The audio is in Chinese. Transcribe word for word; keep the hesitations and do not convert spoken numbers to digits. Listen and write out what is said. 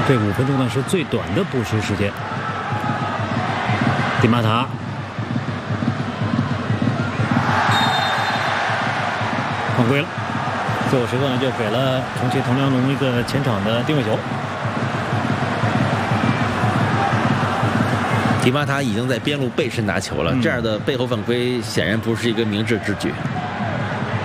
这五分钟呢是最短的补时时间。迪马塔犯规了，最后时刻呢就给了重庆腾梁龙一个前场的定位球。 迪马塔已经在边路背身拿球了，嗯、这样的背后犯规显然不是一个明智之举。